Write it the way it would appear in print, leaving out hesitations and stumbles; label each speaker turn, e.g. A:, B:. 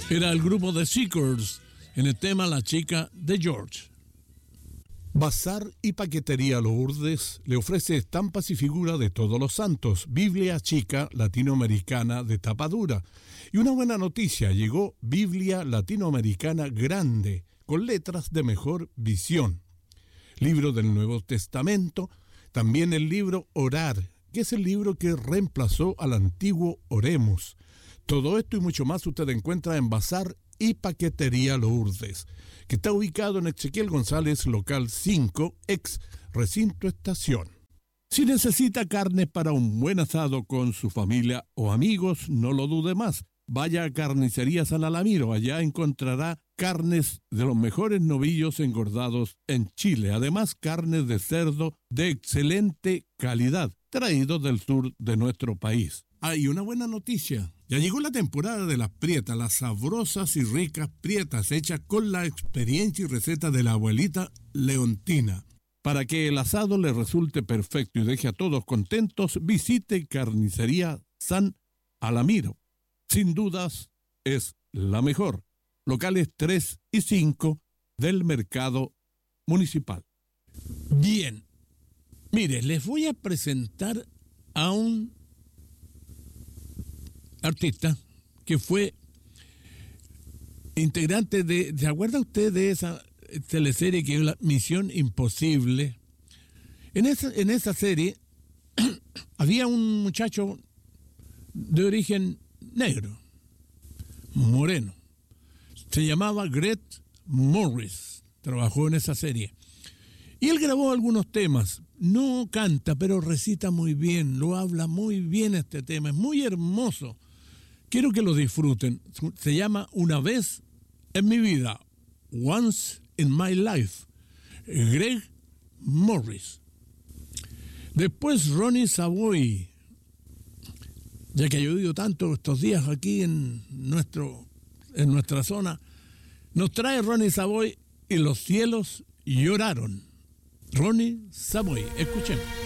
A: Era el grupo The Seekers en el tema La chica de George.
B: Bazar y Paquetería Lourdes le ofrece estampas y figuras de todos los santos, Biblia chica latinoamericana de tapa dura. Y una buena noticia, llegó Biblia latinoamericana grande, con letras de mejor visión. Libro del Nuevo Testamento, también el libro Orar, que es el libro que reemplazó al antiguo Oremos. Todo esto y mucho más usted encuentra en Bazar y Paquetería Lourdes, que está ubicado en Ezequiel González, local 5, ex Recinto Estación. Si necesita carne para un buen asado con su familia o amigos, no lo dude más. Vaya a Carnicería San Alamiro, allá encontrará carnes de los mejores novillos engordados en Chile, además carnes de cerdo de excelente calidad, traídos del sur de nuestro país. Y una buena noticia, ya llegó la temporada de las prietas, las sabrosas y ricas prietas hechas con la experiencia y receta de la abuelita Leontina. Para que el asado le resulte perfecto y deje a todos contentos, visite Carnicería San Alamiro. Sin dudas, es la mejor. Locales 3 y 5 del mercado municipal.
A: Bien, mire, les voy a presentar a un artista que fue integrante ¿se acuerda usted de esa teleserie que es la Misión Imposible? En esa serie había un muchacho de origen negro, moreno. Se llamaba Greg Morris, trabajó en esa serie. Y él grabó algunos temas. No canta, pero recita muy bien, lo habla muy bien este tema, es muy hermoso. Quiero que lo disfruten. Se llama Una vez en mi vida, Once in my life, Greg Morris. Después Ronnie Savoy, ya que ha llovido tanto estos días aquí en nuestra zona, nos trae Ronnie Savoy y Los cielos lloraron. Ronnie Savoy, escuchemos.